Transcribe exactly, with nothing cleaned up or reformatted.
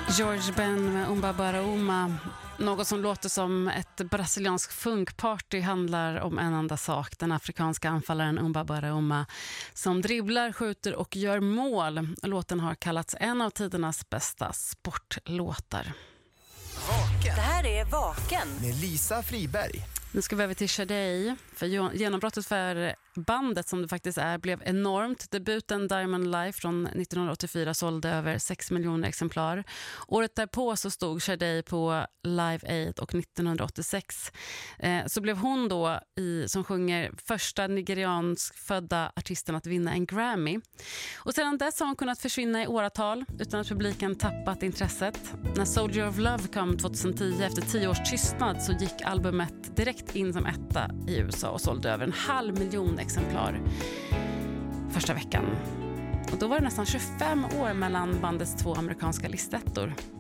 George Ben med Umba Bara Uma. Något som låter som ett brasiliansk funkparty handlar om en enda sak. Den afrikanska anfallaren Umba Bara Uma som dribblar, skjuter och gör mål. Låten har kallats en av tidernas bästa sportlåtar. Vaken. Det här är Vaken Med Lisa Friberg. Nu ska vi över till Sade, för genombrottet för bandet som det faktiskt är blev enormt. Debuten Diamond Life från nittonhundraåttiofyra sålde över sex miljoner exemplar. Året därpå så stod Sade på Live Aid och nittonhundraåttiosex eh, så blev hon då i, som sjunger första nigeriansk födda artisten att vinna en Grammy. Och sedan dess har hon kunnat försvinna i åratal utan att publiken tappat intresset. När Soldier of Love kom tjugohundratio efter tio års tystnad så gick albumet direkt in som etta i U S A och sålde över en halv miljon exemplar första veckan. Och då var det nästan tjugofem år mellan bandets två amerikanska listettor.